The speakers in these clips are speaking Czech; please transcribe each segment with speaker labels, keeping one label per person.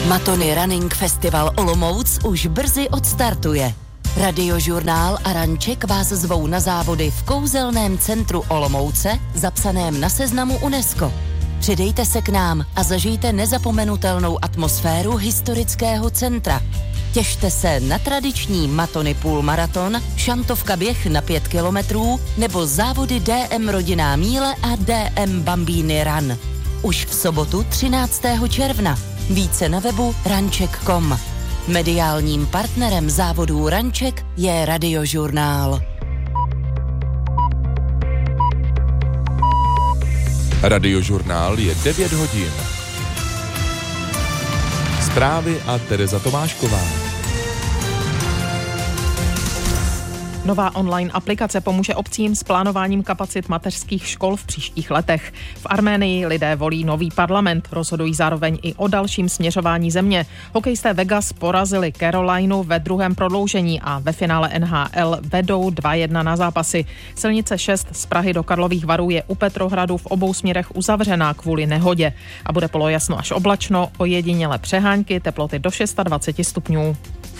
Speaker 1: Matony Running Festival Olomouc už brzy odstartuje. Radiožurnál a Ranček vás zvou na závody v kouzelném centru Olomouce, zapsaném na seznamu UNESCO. Přidejte se k nám a zažijte nezapomenutelnou atmosféru historického centra. Těšte se na tradiční Matony půlmaraton, šantovka běh na 5 kilometrů nebo závody DM Rodinná míle a DM Bambíny Run. Už v sobotu 13. června. Více na webu ranček.com. Mediálním partnerem závodů Ranček je Radiožurnál.
Speaker 2: Radiožurnál je 9 hodin. Zprávy a Tereza Tomášková.
Speaker 3: Nová online aplikace pomůže obcím s plánováním kapacit mateřských škol v příštích letech. V Arménii lidé volí nový parlament, rozhodují zároveň i o dalším směřování země. Hokejisté Vegas porazili Carolinu ve druhém prodloužení a ve finále NHL vedou 2-1 na zápasy. Silnice 6 z Prahy do Karlových Varů je u Petrohradu v obou směrech uzavřená kvůli nehodě a bude polojasno až oblačno, ojedinělé přehánky, teploty do 26 stupňů.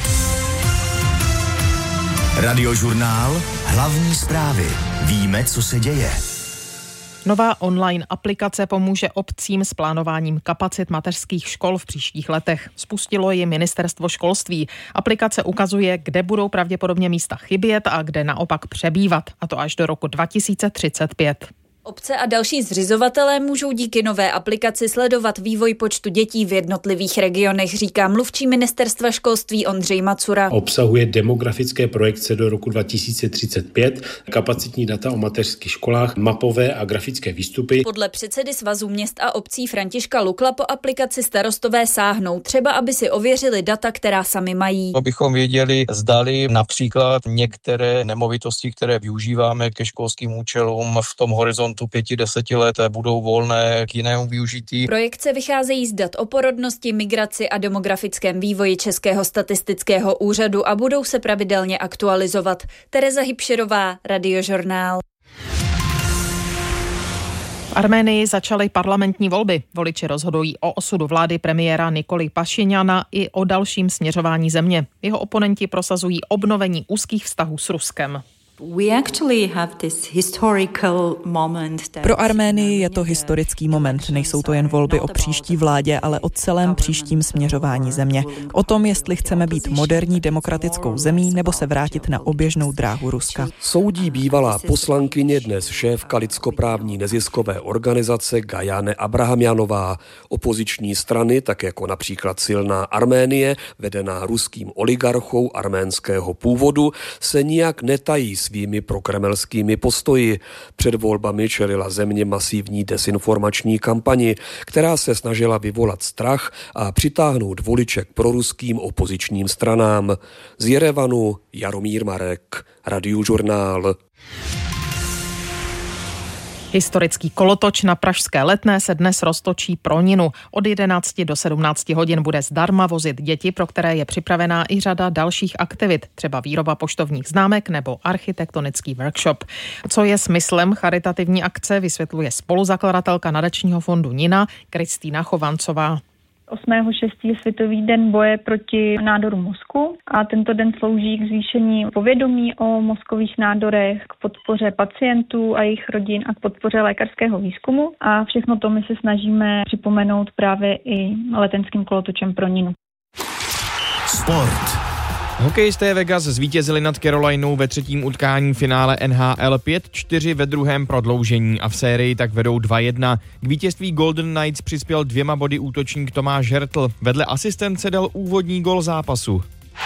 Speaker 4: Radiožurnál, hlavní zprávy. Víme, co se děje.
Speaker 3: Nová online aplikace pomůže obcím s plánováním kapacit mateřských škol v příštích letech. Spustilo ji Ministerstvo školství. Aplikace ukazuje, kde budou pravděpodobně místa chybět a kde naopak přebývat, a to až do roku 2035.
Speaker 5: Obce a další zřizovatelé můžou díky nové aplikaci sledovat vývoj počtu dětí v jednotlivých regionech, říká mluvčí Ministerstva školství Ondřej Macura.
Speaker 6: Obsahuje demografické projekce do roku 2035, kapacitní data o mateřských školách, mapové a grafické výstupy.
Speaker 5: Podle předsedy Svazu měst a obcí Františka Lukla po aplikaci starostové sáhnou, třeba aby si ověřili data, která sami mají.
Speaker 7: Abychom věděli, zdali například některé nemovitosti, které využíváme ke školským účelům v tom horizontu 5-10 let budou volné k jinému využití.
Speaker 5: Projekce vycházejí z dat o porodnosti, migraci a demografickém vývoji Českého statistického úřadu a budou se pravidelně aktualizovat. Tereza Hybšerová, Radiožurnál.
Speaker 3: V Arménii začaly parlamentní volby. Voliči rozhodují o osudu vlády premiéra Nikoli Pašinjana i o dalším směřování země. Jeho oponenti prosazují obnovení úzkých vztahů s Ruskem.
Speaker 8: Pro Arménii je to historický moment. Nejsou to jen volby o příští vládě, ale o celém příštím směřování země. O tom, jestli chceme být moderní demokratickou zemí nebo se vrátit na oběžnou dráhu Ruska.
Speaker 9: Soudí bývalá poslankyně, dnes šéfka lidskoprávní neziskové organizace Gajane Abrahamjanová. Opoziční strany, tak jako například Silná Arménie, vedená ruským oligarchou arménského původu, se nijak netají svými prokremelskými postoji. Před volbami čelila země masivní desinformační kampani, která se snažila vyvolat strach a přitáhnout voliče k proruským opozičním stranám. Z Jerevanu Jaromír Marek, Radiožurnál.
Speaker 3: Historický kolotoč na pražské Letné se dnes roztočí pro Ninu. Od 11 do 17 hodin bude zdarma vozit děti, pro které je připravená i řada dalších aktivit, třeba výroba poštovních známek nebo architektonický workshop. Co je smyslem charitativní akce, vysvětluje spoluzakladatelka nadačního fondu Nina Kristýna Chovancová.
Speaker 10: 8.6. je Světový den boje proti nádorům mozku a tento den slouží k zvýšení povědomí o mozkových nádorech, k podpoře pacientů a jejich rodin a k podpoře lékařského výzkumu a všechno to my se snažíme připomenout právě i letenským kolotočem pro Ninu.
Speaker 4: Sport.
Speaker 11: Hokejisté Vegas zvítězili nad Carolinou ve třetím utkání finále NHL 5-4 ve druhém prodloužení a v sérii tak vedou 2-1. K vítězství Golden Knights přispěl 2 body útočník Tomáš Hertl. Vedle asistence dal úvodní gól zápasu.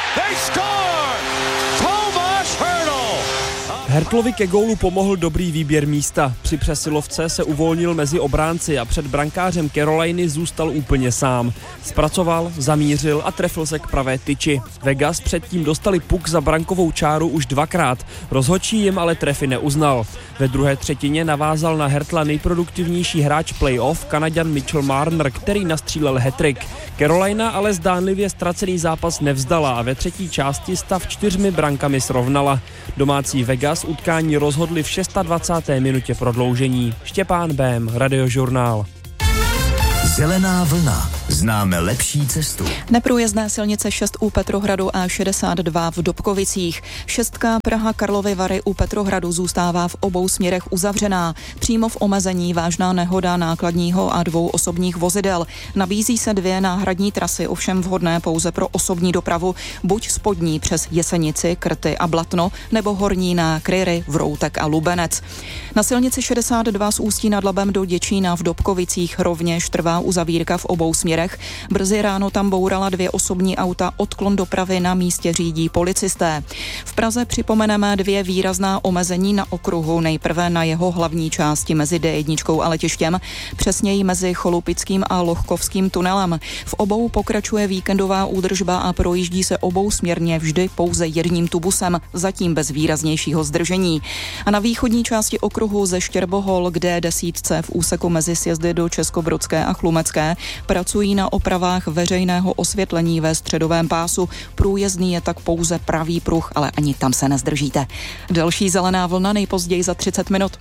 Speaker 12: Hertlovi ke gólu pomohl dobrý výběr místa. Při přesilovce se uvolnil mezi obránci a před brankářem Caroliny zůstal úplně sám. Zpracoval, zamířil a trefil se k pravé tyči. Vegas předtím dostali puk za brankovou čáru už 2krát. Rozhodčí jim ale trefy neuznal. Ve druhé třetině navázal na Hertla nejproduktivnější hráč playoff Kanaďan Mitchell Marner, který nastřílel hat-trick. Carolina ale zdánlivě ztracený zápas nevzdala a ve třetí části stav 4 brankami srovnala. Domácí Vegas utkání rozhodli v 26. minutě prodloužení. Štěpán Bém, Radiožurnál.
Speaker 4: Zelená vlna. Známe lepší cestu.
Speaker 8: Neprůjezdné silnice 6 u Petrohradu a 62 v Dobkovicích. 6 Praha Karlovy Vary u Petrohradu zůstává v obou směrech uzavřená. Přímo v omezení vážná nehoda nákladního a 2 osobních vozidel. Nabízí se 2 náhradní trasy, ovšem vhodné pouze pro osobní dopravu, buď spodní přes Jesenici, Krty a Blatno, nebo horní na Kryry, Vroutek a Lubenec. Na silnici 62 z Ústí nad Labem do Děčína v Dobkovicích rovněž trvá uzavírka v obou směrech. Brzy ráno tam bourala 2 osobní auta, odklon dopravy na místě řídí policisté. V Praze připomeneme 2 výrazná omezení na okruhu, nejprve na jeho hlavní části mezi D1 a letištěm, přesněji mezi Cholupickým a Lohkovským tunelem. V obou pokračuje víkendová údržba a projíždí se obou směrně vždy pouze jedním tubusem, zatím bez výraznějšího zdržení. A na východní části okruhu ze Štěrbohol k D10 v úseku mezi sjezdy do Českobrodské a Chlumecké pracují na opravách veřejného osvětlení ve středovém pásu. Průjezdný je tak pouze pravý pruh, ale ani tam se nezdržíte. Další zelená vlna nejpozději za 30 minut.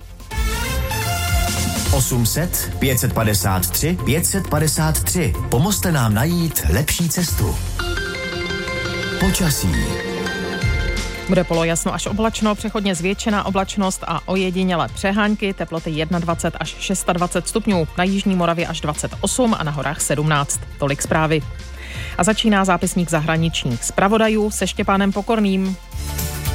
Speaker 4: 800 553 553. Pomozte nám najít lepší cestu. Počasí.
Speaker 3: Bude polojasno až oblačno, přechodně zvětšená oblačnost a ojedinělé přehánky, teploty 21 až 26 stupňů, na jižní Moravě až 28 a na horách 17. Tolik zprávy. A začíná zápisník zahraničních zpravodajů se Štěpánem Pokorným.